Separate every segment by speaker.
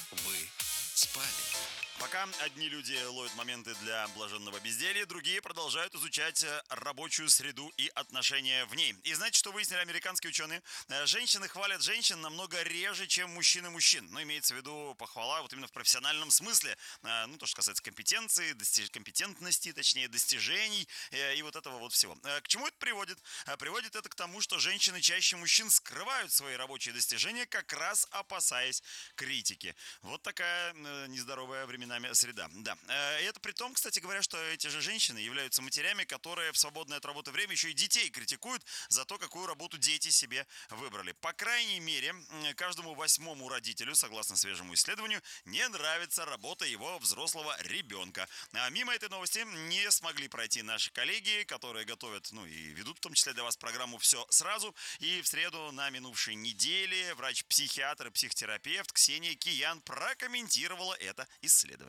Speaker 1: вы спали.
Speaker 2: Пока одни люди ловят моменты для блаженного безделья, другие продолжают изучать рабочую среду и отношения в ней. И знаете, что выяснили американские ученые? Женщины хвалят женщин намного реже, чем мужчины мужчин. Но имеется в виду похвала вот именно в профессиональном смысле. Ну, то, что касается компетенции, компетентности, точнее, достижений и вот этого вот всего. К чему это приводит? Приводит это к тому, что женщины чаще мужчин скрывают свои рабочие достижения, как раз опасаясь критики. Вот такая нездоровая временами среда. Да. И это при том, кстати говоря, что эти же женщины являются матерями, которые в свободное от работы время еще и детей критикуют за то, какую работу дети себе выбрали. По крайней мере, каждому 8-му родителю, согласно свежему исследованию, не нравится работа его взрослого ребенка. А мимо этой новости не смогли пройти наши коллеги, которые готовят, ну и ведут в том числе для вас программу «Все сразу». И в среду на минувшей неделе врач-психиатр и психотерапевт Ксения Киян прокомментировала это исследование.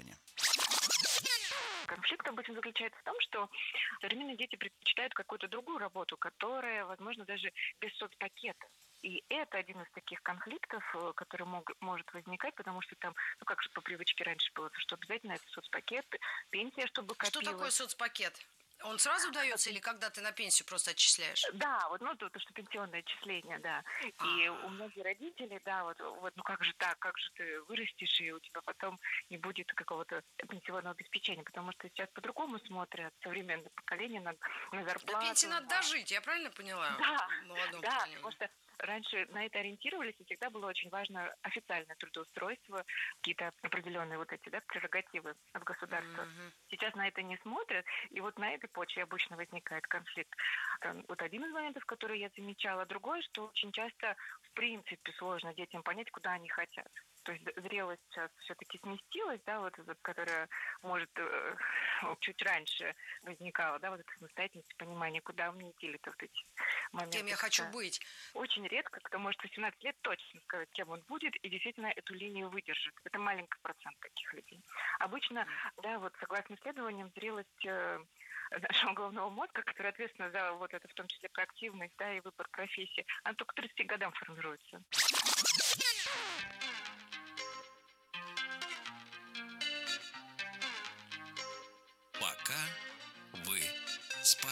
Speaker 3: Конфликт обычно заключается в том, что современные дети предпочитают какую-то другую работу, которая, возможно, даже без соцпакета. И это один из таких конфликтов, который может возникать, потому что там, ну как же по привычке раньше было, что обязательно это соцпакет, пенсия, чтобы
Speaker 4: Что такое
Speaker 3: копилась.
Speaker 4: соцпакет? Он сразу дается или когда ты на пенсию просто отчисляешь?
Speaker 3: Да, вот, ну, то, что пенсионное отчисление, да. И у многих родителей, да, вот, ну как же так, как же ты вырастешь, и у тебя потом не будет какого-то пенсионного обеспечения, потому что сейчас по-другому смотрят современное поколение на
Speaker 4: До
Speaker 3: зарплату.
Speaker 4: пенсии надо дожить, я правильно поняла?
Speaker 3: Да,
Speaker 4: Молодому
Speaker 3: да,
Speaker 4: поколению.
Speaker 3: потому что раньше на это ориентировались, и всегда было очень важно официальное трудоустройство, какие-то определенные вот эти, да, прерогативы от государства. Сейчас на это не смотрят, и вот на этой почве обычно возникает конфликт. Вот один из моментов, который я замечала. Другой, что очень часто, в принципе, сложно детям понять, куда они хотят. То есть зрелость сейчас все-таки сместилась, да, вот которая, может, чуть раньше возникала, да, вот эта самостоятельность, понимание, куда мне идти-то вот эти моменты.
Speaker 4: Кем я хочу быть?
Speaker 3: Очень редко кто может в 18 лет точно сказать, кем он будет, и действительно эту линию выдержит. Это маленький процент таких людей. Обычно, да, вот согласно исследованиям, зрелость нашего головного мозга, который ответственна за вот это, в том числе проактивность, да, и выбор профессии, она только к 30 годам формируется.
Speaker 1: Пока вы спали.